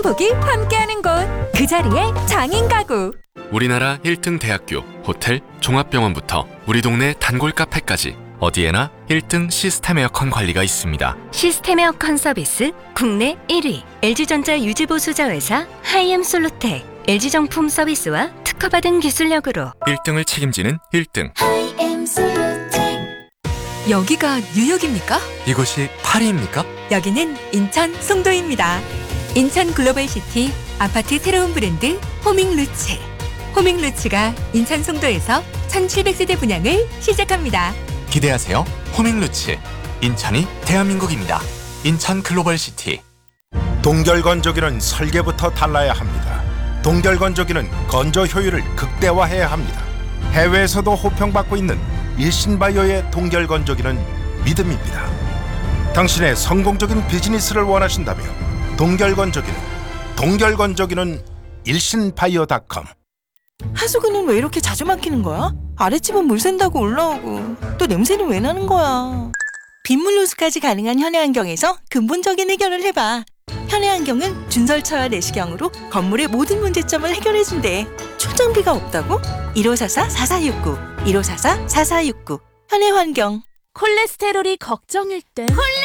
행복이 함께하는 곳, 그 자리에 장인 가구. 우리나라 1등 대학교, 호텔, 종합병원부터 우리 동네 단골 카페까지 어디에나 1등 시스템 에어컨 관리가 있습니다. 시스템 에어컨 서비스 국내 1위, LG전자 유지보수자회사 하이엠솔루텍, LG정품 서비스와 특허받은 기술력으로 1등을 책임지는 1등. 여기가 뉴욕입니까? 이곳이 파리입니까? 여기는 인천 송도입니다. 인천 글로벌시티 아파트 새로운 브랜드 호밍루츠. 호밍루츠가 인천 송도에서 1700세대 분양을 시작합니다. 기대하세요. 호밍루츠. 인천이 대한민국입니다. 인천 글로벌시티. 동결건조기는 설계부터 달라야 합니다. 동결건조기는 건조 효율을 극대화해야 합니다. 해외에서도 호평받고 있는 일신바이오의 동결건조기는 믿음입니다. 당신의 성공적인 비즈니스를 원하신다면 동결건조기는 일신바이오닷컴. 하수구는 왜 이렇게 자주 막히는 거야? 아랫집은 물 샌다고 올라오고 또 냄새는 왜 나는 거야? 빗물 호수까지 가능한 현해환경에서 근본적인 해결을 해봐. 현해환경은 준설처와 내시경으로 건물의 모든 문제점을 해결해준대. 초정비가 없다고? 1544-4469 1544-4469 현해환경. 콜레스테롤이 걱정일 땐